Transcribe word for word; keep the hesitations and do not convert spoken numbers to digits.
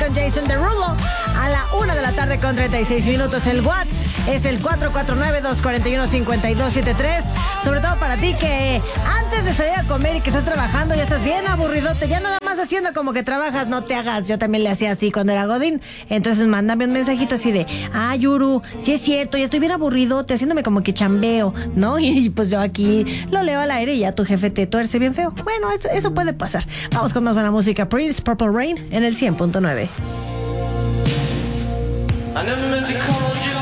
con Jason Derulo a la una de la tarde con treinta y seis minutos. El WhatsApp es el cuatro cuatro nueve, dos cuatro uno, cinco dos siete tres. Sobre todo para ti que antes de salir a comer y que estás trabajando ya estás bien aburridote, ya nada más haciendo como que trabajas, no te hagas. Yo también le hacía así cuando era godín. Entonces mándame un mensajito así de, ah, Yuru, sí es cierto, ya estoy bien aburridote, haciéndome como que chambeo, ¿no? Y pues yo aquí lo leo al aire y ya tu jefe te tuerce bien feo. Bueno, eso, eso puede pasar. Vamos con más buena música. Prince, Purple Rain en el cien punto nueve.